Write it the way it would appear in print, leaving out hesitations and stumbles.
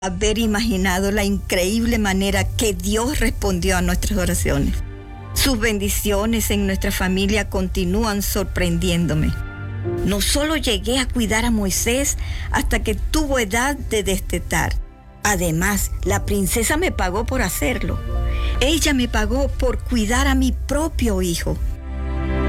haber imaginado la increíble manera que Dios respondió a nuestras oraciones. Sus bendiciones en nuestra familia continúan sorprendiéndome. No solo llegué a cuidar a Moisés hasta que tuvo edad de destetar. Además, la princesa me pagó por hacerlo. Ella me pagó por cuidar a mi propio hijo.